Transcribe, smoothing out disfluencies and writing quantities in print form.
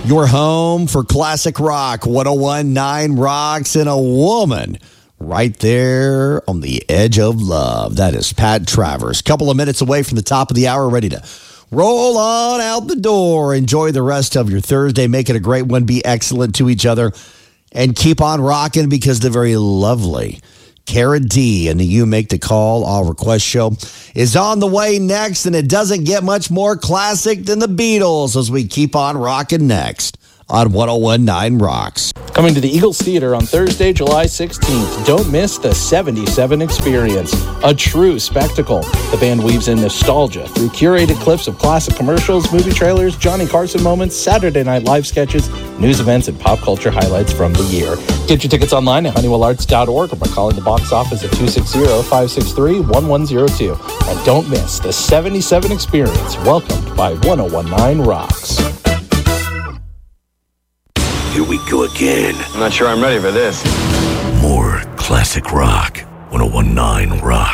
Your home for classic rock, 101.9 Rocks, and a woman right there on the edge of love. That is Pat Travers. Couple of minutes away from the top of the hour, ready to roll on out the door. Enjoy the rest of your Thursday. Make it a great one. Be excellent to each other. And keep on rocking, because the very lovely Cara D and the You Make the Call All Request Show is on the way next, and it doesn't get much more classic than the Beatles as we keep on rocking next on 101.9 Rocks. Coming to the Eagles Theater on Thursday, July 16th. Don't miss the 77 Experience, a true spectacle. The band weaves in nostalgia through curated clips of classic commercials, movie trailers, Johnny Carson moments, Saturday Night Live sketches, news events, and pop culture highlights from the year. Get your tickets online at honeywellarts.org or by calling the box office at 260-563-1102. And don't miss the 77 Experience, welcomed by 101.9 Rocks. Here we go again. I'm not sure I'm ready for this. More classic rock. 101.9 Rocks.